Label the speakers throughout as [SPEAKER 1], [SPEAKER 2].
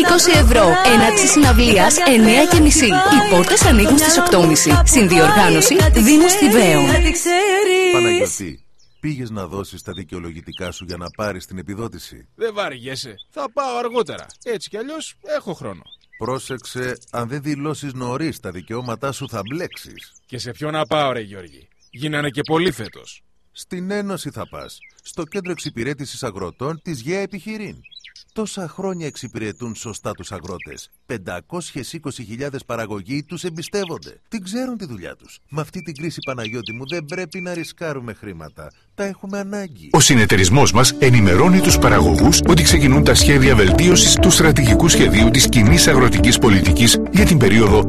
[SPEAKER 1] ευρώ. Έναρξη συναυλίας 9:30. Οι πόρτες ανοίγουν στις 8:30. Συνδιοργάνωση Δήμου Θηβαίων.
[SPEAKER 2] Παναγιώτη, πήγες να δώσεις τα δικαιολογητικά σου για να πάρεις την επιδότηση?
[SPEAKER 3] Δεν βαριέσαι. Θα πάω αργότερα. Έτσι κι αλλιώς έχω χρόνο.
[SPEAKER 2] Πρόσεξε, αν δεν δηλώσεις νωρίς τα δικαιώματά σου θα μπλέξεις.
[SPEAKER 3] Και σε ποιο να πάω, ρε Γιώργη? Γίνανε και πολύ φέτος.
[SPEAKER 2] Στην Ένωση θα πας, στο Κέντρο Εξυπηρέτησης Αγροτών της ΓΕΑ Επιχειρήν. Τόσα χρόνια εξυπηρετούν σωστά τους αγρότες. 520.000 παραγωγοί τους εμπιστεύονται. Την ξέρουν τη δουλειά τους. Με αυτή την κρίση, Παναγιώτη μου, δεν πρέπει να ρισκάρουμε χρήματα. Τα έχουμε ανάγκη.
[SPEAKER 4] Ο συνεταιρισμός μας ενημερώνει τους παραγωγούς ότι ξεκινούν τα σχέδια βελτίωσης του στρατηγικού σχεδίου της κοινής αγροτικής πολιτικής για την περίοδο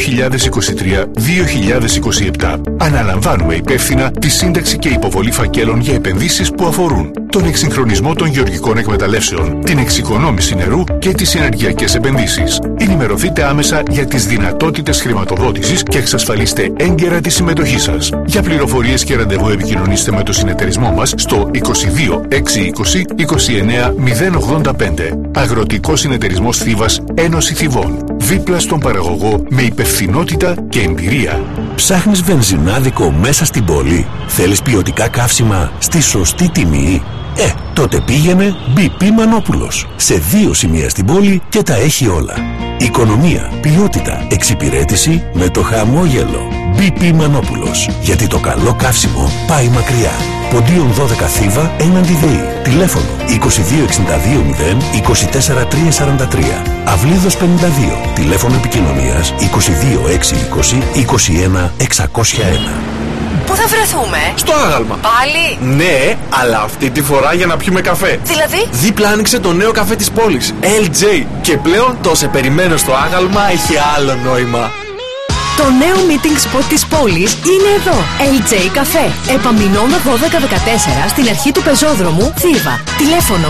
[SPEAKER 4] 2023-2027. Αναλαμβάνουμε υπεύθυνα τη σύνταξη και υποβολή φακέλων για επενδύσεις που αφορούν τον εξυγχρονισμό των γεωργικών εκμεταλλεύσεων, την εξοικονόμηση νερού και τις ενεργειακές επενδύσεις. Ενημερωθείτε άμεσα για τις δυνατότητες χρηματοδότησης και εξασφαλίστε έγκαιρα τη συμμετοχή σας. Για πληροφορίες και ραντεβού επικοινωνήστε με το συνεταιρισμό μας στο 22 620 29 085. Αγροτικός Συνεταιρισμός Θήβας, Ένωση Θηβών. Δίπλα στον παραγωγό με υπευθυνότητα και εμπειρία.
[SPEAKER 5] Ψάχνεις βενζινάδικο μέσα στην πόλη? Θέλεις ποιοτικά καύσιμα στη σωστή τιμή? Τότε πήγαινε BP Μανόπουλος. Σε 2 σημεία στην πόλη και τα έχει όλα. Οικονομία, ποιότητα, εξυπηρέτηση με το χαμόγελο. BP Μανόπουλος. Γιατί το καλό καύσιμο πάει μακριά. Ποντίων 12 Θήβα έναντι ΔΕΗ. Τηλέφωνο 2262 0 24 343. Αυλίδος 52. Τηλέφωνο επικοινωνίας 22 620 21 601.
[SPEAKER 1] Πού θα βρεθούμε?
[SPEAKER 6] Στο άγαλμα.
[SPEAKER 1] Πάλι?
[SPEAKER 6] Ναι, αλλά αυτή τη φορά για να πιούμε καφέ.
[SPEAKER 1] Δηλαδή?
[SPEAKER 6] Δίπλα άνοιξε το νέο καφέ της πόλης, LJ. Και πλέον το σε περιμένω στο άγαλμα έχει άλλο νόημα.
[SPEAKER 1] Το νέο meeting spot της πόλης είναι εδώ. LJ Café. Επαμεινώνα 1214 στην αρχή του πεζόδρομου Θήβα. Τηλέφωνο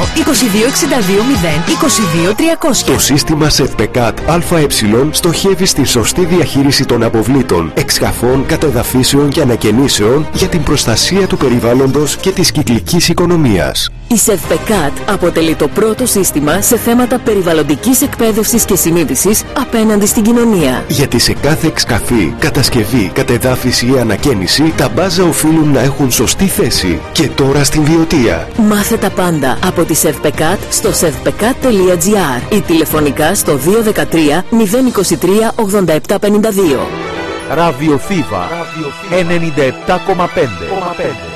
[SPEAKER 1] 2262 0 22 300.
[SPEAKER 7] Το σύστημα ΣΕΒΠΕΚΑΤ ΑΕ στοχεύει στη σωστή διαχείριση των αποβλήτων, εξκαφών, κατεδαφίσεων και ανακαινήσεων για την προστασία του περιβάλλοντος και της κυκλικής οικονομίας.
[SPEAKER 1] Η ΣΕΒΠΕΚΑΤ αποτελεί το πρώτο σύστημα σε θέματα περιβαλλοντικής εκπαίδευσης και συνείδησης απέναντι στην κοινωνία.
[SPEAKER 7] Γιατί σε κάθε εξκαφή, κατασκευή, κατεδάφιση ή ανακαίνιση, τα μπάζα οφείλουν να έχουν σωστή θέση. Και τώρα στην Βιωτία.
[SPEAKER 1] Μάθε τα πάντα από τη ΣΕΒΠΕΚΑΤ στο sevpekat.gr ή τηλεφωνικά στο 213 023 8752.
[SPEAKER 8] Ραδιοθήβα 97,5.